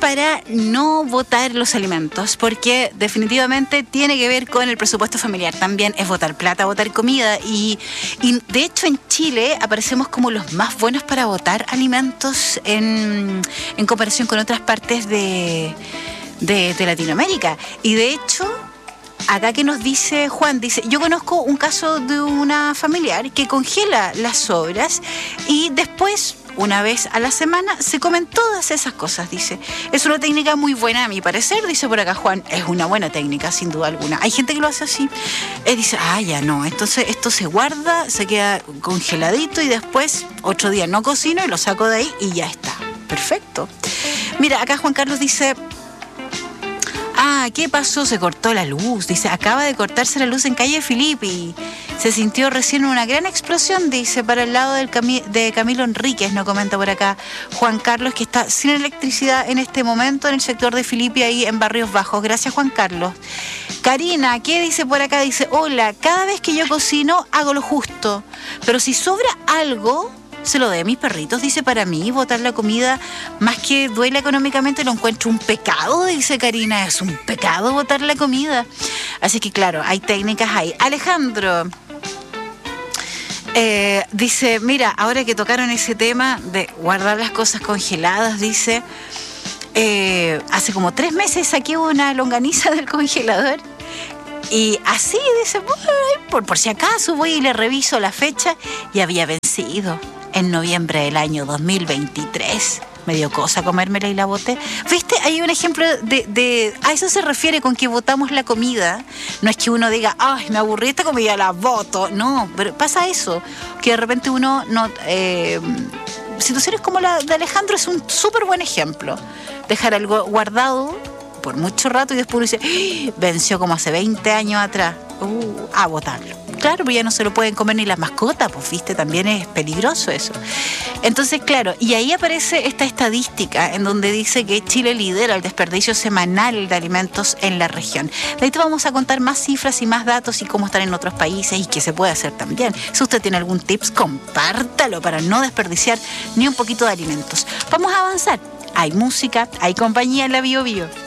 para no botar los alimentos, porque definitivamente tiene que ver con el presupuesto familiar. También es botar plata, botar comida. Y de hecho en Chile aparecemos como los más buenos para botar alimentos en comparación con otras partes de Latinoamérica. Y de hecho, acá que nos dice Juan, dice, yo conozco un caso de una familiar que congela las sobras y después, una vez a la semana, se comen todas esas cosas, dice. Es una técnica muy buena a mi parecer, dice por acá Juan. Es una buena técnica, sin duda alguna. Hay gente que lo hace así. Dice, ya no, entonces esto se guarda, se queda congeladito y después otro día no cocino y lo saco de ahí y ya está. Perfecto. Mira, acá Juan Carlos dice... ¿qué pasó? Se cortó la luz. Dice, acaba de cortarse la luz en calle Filippi. Se sintió recién una gran explosión, dice, para el lado de Camilo Enríquez, no comenta por acá Juan Carlos, que está sin electricidad en este momento en el sector de Filippi, ahí en Barrios Bajos. Gracias, Juan Carlos. Karina, ¿qué dice por acá? Dice, hola, cada vez que yo cocino hago lo justo, pero si sobra algo... se lo doy a mis perritos, dice. Para mí botar la comida, más que duele económicamente, lo encuentro un pecado, dice Karina. Es un pecado botar la comida. Así que claro, hay técnicas ahí. Alejandro dice, mira, ahora que tocaron ese tema de guardar las cosas congeladas, dice, hace como 3 meses saqué una longaniza del congelador. Y así, dice, por si acaso voy y le reviso la fecha y había vencido en noviembre del año 2023. Me dio cosa comérmela y la boté. ¿Viste? Hay un ejemplo de... A eso se refiere con que botamos la comida. No es que uno diga, me aburrí esta comida, la boto. No, pero pasa eso. Que de repente uno no... situaciones como la de Alejandro es un súper buen ejemplo. Dejar algo guardado por mucho rato y después uno dice, venció como hace 20 años atrás. A botarlo. Claro, pues ya no se lo pueden comer ni las mascotas, pues viste, también es peligroso eso. Entonces, claro, y ahí aparece esta estadística en donde dice que Chile lidera el desperdicio semanal de alimentos en la región. De ahí te vamos a contar más cifras y más datos y cómo están en otros países y qué se puede hacer también. Si usted tiene algún tips, compártalo para no desperdiciar ni un poquito de alimentos. Vamos a avanzar. Hay música, hay compañía en la Bio Bio.